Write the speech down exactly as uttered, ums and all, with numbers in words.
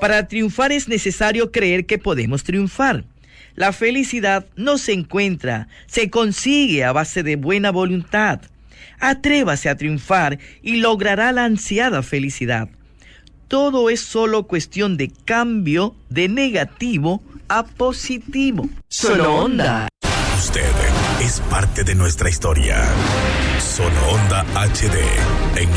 Para triunfar es necesario creer que podemos triunfar. La felicidad no se encuentra, se consigue a base de buena voluntad. Atrévase a triunfar y logrará la ansiada felicidad. Todo es solo cuestión de cambio de negativo a positivo. Solo Onda. Usted es parte de nuestra historia. Solo Onda H D. En